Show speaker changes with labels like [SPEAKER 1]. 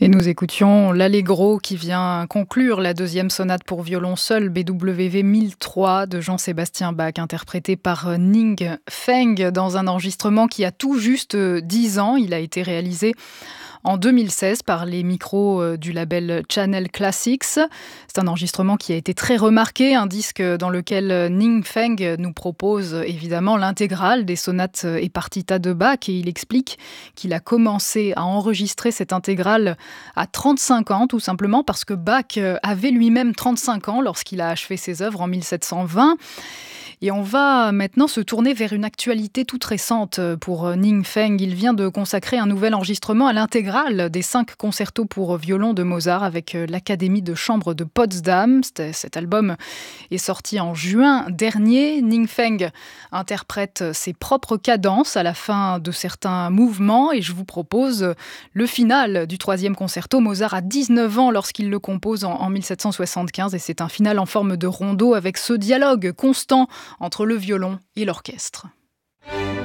[SPEAKER 1] Et nous écoutions l'Allegro qui vient conclure la deuxième sonate pour violon seul BWV 1003 de Jean-Sébastien Bach, interprété par Ning Feng dans un enregistrement qui a tout juste 10 ans. Il a été réalisé en 2016 par les micros du label Channel Classics. C'est un enregistrement qui a été très remarqué, un disque dans lequel Ning Feng nous propose évidemment l'intégrale des sonates et partitas de Bach, et il explique qu'il a commencé à enregistrer cette intégrale à 35 ans, tout simplement parce que Bach avait lui-même 35 ans lorsqu'il a achevé ses œuvres en 1720. Et on va maintenant se tourner vers une actualité toute récente pour Ning Feng. Il vient de consacrer un nouvel enregistrement à l'intégrale des 5 concertos pour violon de Mozart avec l'Académie de chambre de Potsdam. Cet album est sorti en juin dernier. Ning Feng interprète ses propres cadences à la fin de certains mouvements et je vous propose le final du 3e concerto. Mozart a 19 ans lorsqu'il le compose en 1775 et c'est un final en forme de rondo avec ce dialogue constant entre le violon et l'orchestre.